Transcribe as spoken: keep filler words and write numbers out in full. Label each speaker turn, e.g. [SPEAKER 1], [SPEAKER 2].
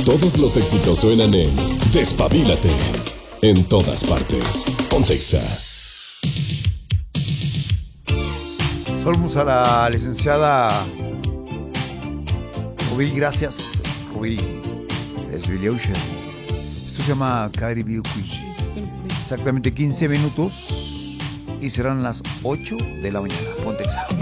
[SPEAKER 1] Todos los éxitos suenan en Despabilate. En todas partes. Ponte Exa.
[SPEAKER 2] Saludamos a la licenciada Rubí, gracias. Rubí es Billy Ocean. Esto se llama Cardi B. Exactamente quince minutos y serán las ocho de la mañana. Ponte Exa.